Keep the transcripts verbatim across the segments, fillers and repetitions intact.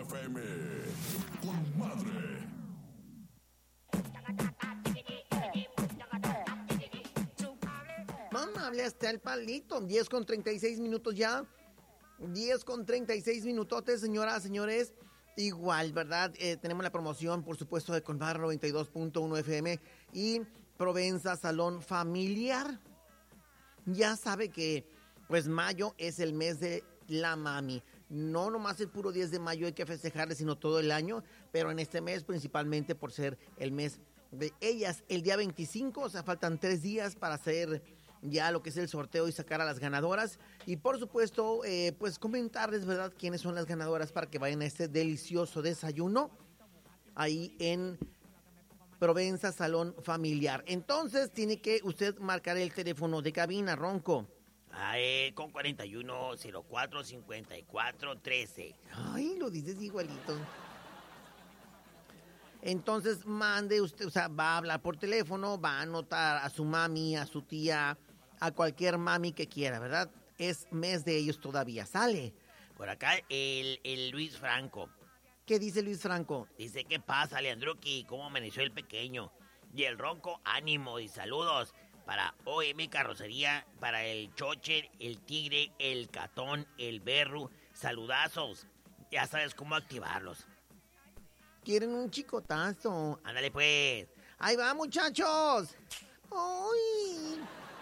F M. Con madre. Mamable hasta el palito. diez con treinta y seis minutos ya. diez con treinta y seis minutotes, señoras, señores. Igual, ¿verdad? Eh, tenemos la promoción, por supuesto, de Conbar noventa y dos punto uno F M y Provenza Salón Familiar. Ya sabe que, pues, mayo es el mes de la mami. No nomás el puro diez de mayo hay que festejarle, sino todo el año, pero en este mes principalmente por ser el mes de ellas. El día veinticinco, o sea, faltan tres días para hacer ya lo que es el sorteo y sacar a las ganadoras. Y por supuesto, eh, pues comentarles, ¿verdad?, quiénes son las ganadoras para que vayan a este delicioso desayuno ahí en Provenza Salón Familiar. Entonces, tiene que usted marcar el teléfono de cabina, Ronco. Ah, eh, con cuarenta y uno cero cuatro cincuenta y cuatro trece. Ay, lo dices igualito. Entonces, mande usted, o sea, va a hablar por teléfono, va a anotar a su mami, a su tía, a cualquier mami que quiera, ¿verdad? Es mes de ellos todavía. Sale. Por acá el, el Luis Franco. ¿Qué dice Luis Franco? Dice, ¿qué pasa, Leandruki? ¿Cómo amaneció el pequeño? Y el Ronco, ánimo y saludos para O M Carrocería, para el Chocher, el Tigre, el Catón, el Berru. Saludazos. Ya sabes cómo activarlos. Quieren un chicotazo. Ándale, pues. Ahí va, muchachos. ¡Ay!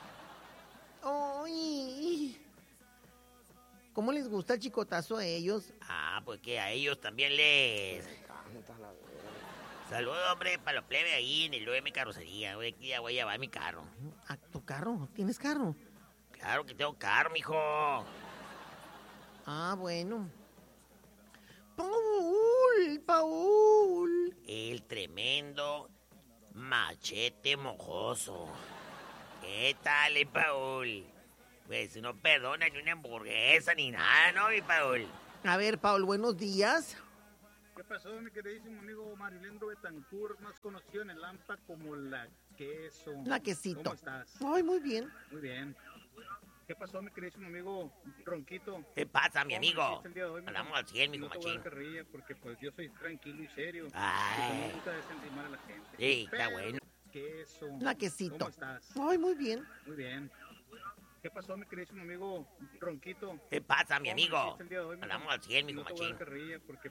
¡Ay! ¿Cómo les gusta el chicotazo a ellos? Ah, pues que a ellos también les... Saludos, hombre, para los plebes ahí en el O M Carrocería. Güey, aquí ya voy a llevar mi carro. ¿A tu carro? ¿Tienes carro? Claro que tengo carro, mijo. Ah, bueno. Paul, Paul. El tremendo machete mojoso. ¿Qué tal, eh, Paul? Pues no perdona ni una hamburguesa ni nada, ¿no, mi Paul? A ver, Paul, buenos días. ¿Qué pasó, mi queridísimo amigo Marilendo Betancourt, más conocido en el Lampa como La Queso? La Quesito. ¿Cómo estás? Ay, muy bien. Muy bien. ¿Qué pasó, mi queridísimo amigo Ronquito? ¿Qué pasa, mi amigo? El día de hoy, Andamos al cien, mijo no te voy a machín. dar carrilla porque pues yo soy tranquilo y serio. Ay. Y no me gusta desanimar a la gente. Sí, está Pero, bueno. Queso. La Quesito. ¿Cómo estás? Ay, muy bien. Muy bien. ¿Qué pasó, mi queridísimo amigo Ronquito? ¿Qué pasa, mi ¿Cómo amigo? amaneciste el día de hoy, mijo? Andamos al cien, Y mijo no te voy a machín. dar carrilla porque